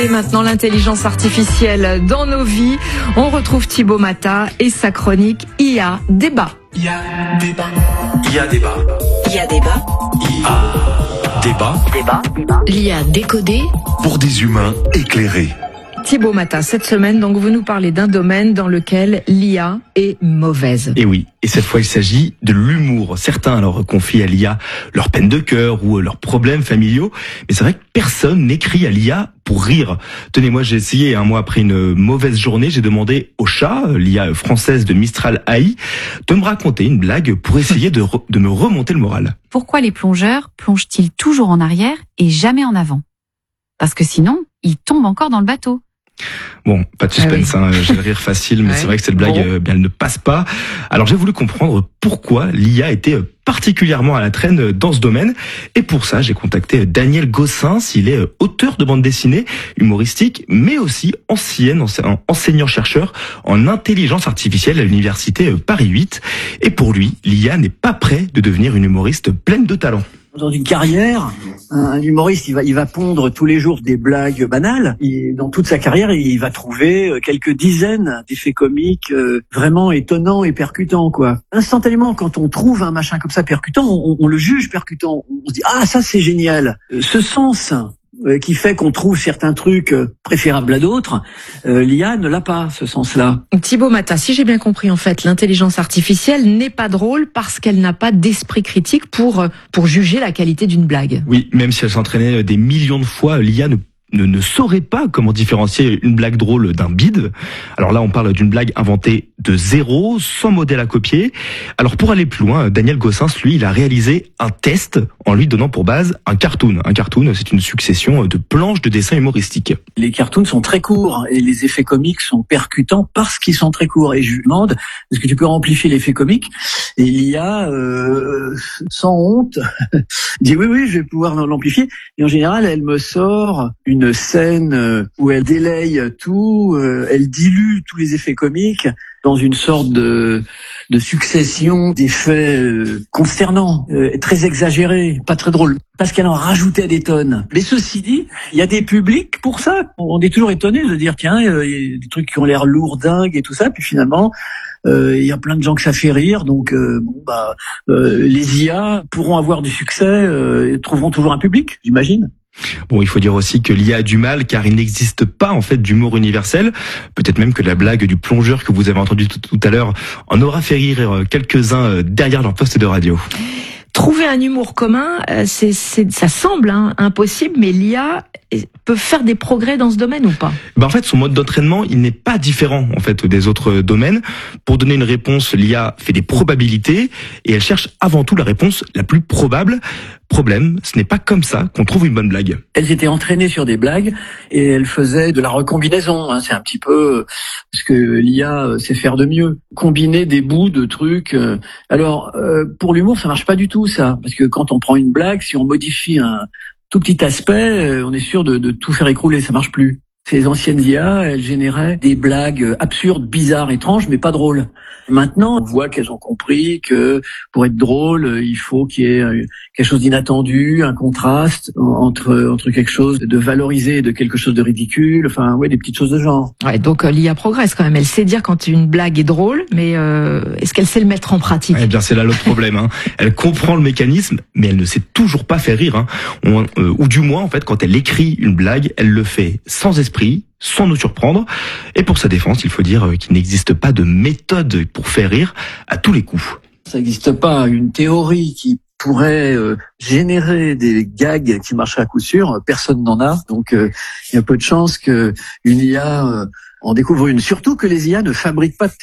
Et maintenant, l'intelligence artificielle dans nos vies. On retrouve Thibaut Mata et sa chronique IA Débat. IA Débat. IA Débat. IA Débat. IA Débat. L'IA décodée Pour des humains éclairés. Thibaut Mata, cette semaine, donc, vous nous parlez d'un domaine dans lequel l'IA est mauvaise. Et oui, et cette fois il s'agit de l'humour. Certains alors confient à l'IA leurs peines de cœur ou leurs problèmes familiaux, mais c'est vrai que personne n'écrit à l'IA pour rire. Tenez, moi j'ai essayé, un mois après une mauvaise journée, j'ai demandé au chat, l'IA française de Mistral AI, de me raconter une blague pour essayer de me remonter le moral. Pourquoi les plongeurs plongent-ils toujours en arrière et jamais en avant? Parce que sinon, ils tombent encore dans le bateau. Bon, pas de suspense, j'ai le rire facile, mais c'est vrai que cette blague, elle ne passe pas. Alors j'ai voulu comprendre pourquoi l'IA était particulièrement à la traîne dans ce domaine. Et pour ça, j'ai contacté Daniel Gossens. Il est auteur de bande dessinée, humoristique, mais aussi enseignant-chercheur en intelligence artificielle à l'université Paris 8. Et pour lui, l'IA n'est pas près de devenir une humoriste pleine de talent. Dans une carrière, un humoriste, il va pondre tous les jours des blagues banales. Et dans toute sa carrière, il va trouver quelques dizaines d'effets comiques vraiment étonnants et percutants, quoi. Instantanément, quand on trouve un machin comme ça percutant, on le juge percutant. On se dit, ah, ça c'est génial. Ce sens qui fait qu'on trouve certains trucs préférables à d'autres, l'IA ne l'a pas, ce sens-là. Thibaut Mata, si j'ai bien compris, en fait, l'intelligence artificielle n'est pas drôle parce qu'elle n'a pas d'esprit critique pour juger la qualité d'une blague. Oui, même si elle s'entraînait des millions de fois, l'IA ne saurait pas comment différencier une blague drôle d'un bide. Alors là, on parle d'une blague inventée de zéro, sans modèle à copier. Alors pour aller plus loin, Daniel Gossens, lui, il a réalisé un test en lui donnant pour base un cartoon. Un cartoon, c'est une succession de planches de dessins humoristiques. Les cartoons sont très courts et les effets comiques sont percutants parce qu'ils sont très courts. Et je lui demande, est-ce que tu peux amplifier l'effet comique? Et l'IA, sans honte, dit oui, je vais pouvoir l'amplifier. Et en général, elle me sort une scène où elle délaye tout, elle dilue tous les effets comiques dans une sorte de succession d'effets consternants, très exagérés, pas très drôles, parce qu'elle en rajoutait des tonnes. Mais ceci dit, il y a des publics pour ça. On est toujours étonné de dire, tiens, il y a des trucs qui ont l'air lourdingues et tout ça, puis finalement, il y a plein de gens que ça fait rire, donc les IA pourront avoir du succès et trouveront toujours un public, j'imagine. Bon, il faut dire aussi que l'IA a du mal car il n'existe pas en fait d'humour universel. Peut-être même que la blague du plongeur que vous avez entendue tout à l'heure en aura fait rire quelques-uns derrière leur poste de radio. Trouver un humour commun, ça semble impossible, mais l'IA peut faire des progrès dans ce domaine ou pas? En fait, son mode d'entraînement, il n'est pas différent en fait des autres domaines. Pour donner une réponse, l'IA fait des probabilités et elle cherche avant tout la réponse la plus probable. Problème, ce n'est pas comme ça qu'on trouve une bonne blague. Elles étaient entraînées sur des blagues et elles faisaient de la recombinaison. C'est un petit peu ce que l'IA sait faire de mieux. Combiner des bouts de trucs. Alors, pour l'humour, ça marche pas du tout, ça. Parce que quand on prend une blague, si on modifie un tout petit aspect, on est sûr de tout faire écrouler. Ça marche plus. Ces anciennes IA, elles généraient des blagues absurdes, bizarres, étranges, mais pas drôles. Maintenant, on voit qu'elles ont compris que pour être drôle, il faut qu'il y ait quelque chose d'inattendu, un contraste entre quelque chose de valorisé et de quelque chose de ridicule. Enfin, des petites choses de genre. Ouais, donc l'IA progresse quand même. Elle sait dire quand une blague est drôle, mais est-ce qu'elle sait le mettre en pratique? Eh bien, c'est là l'autre problème. Elle comprend le mécanisme, mais elle ne sait toujours pas faire rire. Ou du moins, en fait, quand elle écrit une blague, elle le fait sans esprit, sans nous surprendre. Et pour sa défense, il faut dire qu'il n'existe pas de méthode pour faire rire à tous les coups. Ça n'existe pas une théorie qui pourrait générer des gags qui marcheraient à coup sûr. Personne n'en a. Donc, il y a peu de chances qu'une IA en découvre une. Surtout que les IA ne fabriquent pas de